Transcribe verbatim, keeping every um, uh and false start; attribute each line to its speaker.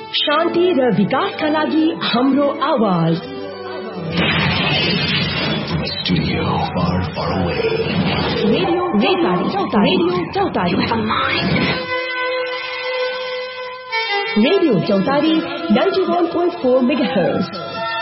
Speaker 1: शान्ति र विकासका लागि हाम्रो आवाज।
Speaker 2: Studio far, far away.
Speaker 1: Radio Chowtari, Radio Chowtari. Radio Chowtari, ninety-one point four megahertz.